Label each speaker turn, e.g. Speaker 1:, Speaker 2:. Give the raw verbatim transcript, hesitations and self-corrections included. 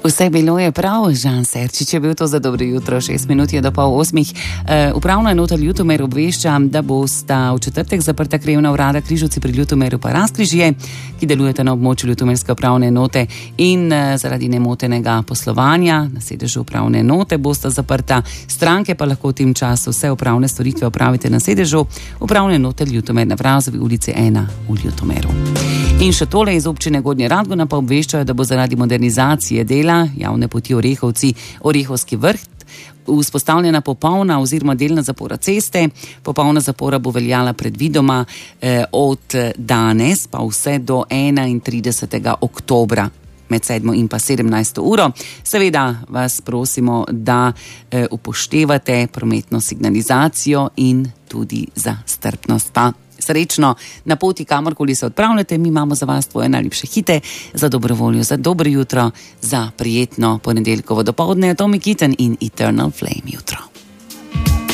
Speaker 1: Vse bilo je prav, Žan Serčič je bil to za dobro jutro, šest minut je do pol osmih. Uh, upravna enota Ljutomer obvešča, da bosta v četrtek zaprta krajevna urada Križevci pri Ljutomeru pa Razkrižje, ki delujeta na območju ljutomerske upravne enote in uh, zaradi nemotenega poslovanja na sedežu upravne enote bosta zaprta. Stranke pa lahko v tem času vse upravne storitve opravite na sedežu upravne enote Ljutomer na Vrazovi ulici ena v Ljutomeru. In še tole iz občine Gornja Radgona pa obveščajo, da bo zaradi modernizacije dela javne poti Orehovci Orehovski Vrt vzpostavljena popolna oziroma delna zapora ceste. Popolna zapora bo veljala predvidoma eh, od danes pa vse do enaintridesetega oktobra med sedmo in pa sedemnajsto uro. Seveda vas prosimo, da eh, upoštevate prometno signalizacijo in tudi za strpnost. Pa srečno na poti, kamorkoli se odpravljate, mi imamo za vas tvoje najljubše hite, za dobro voljo, za dobro jutro, za prijetno ponedeljkovo dopoldne. Tommy Kitten in Eternal Flame jutro.